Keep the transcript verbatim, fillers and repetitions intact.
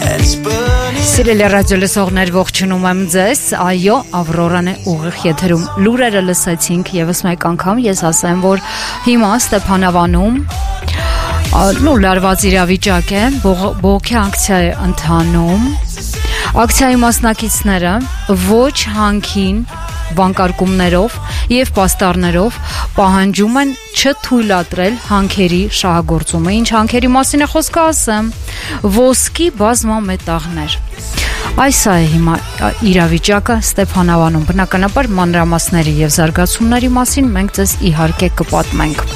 Սիրելի ռադիո լսողներ, ողջունում եմ ձեզ, այո, Ավրորան է ուղիղ եթերում, լուրերը լսեցինք եւս մեկ անգամ, ես ասեմ, որ հիմա Ստեփանավանում նու լարված իրավիճակ է, բողոքի ակցիա է ընթանում, ակցիայի մասնակիցները ոչ հանքին վանկարկումներով եւ պաստառներով պահանջում են չթույլատրել հանքերի շահագործումը։ Ինչ հանքերի մասին է խոսքը, ասեմ, ոսկի բազմամետաղներ։ Այս է հիմա իրավիճակը Ստեփանավանում։ Բնականաբար մանրամասների եւ զարգացումների մասին մենք ձեզ իհարկե կպատմենք։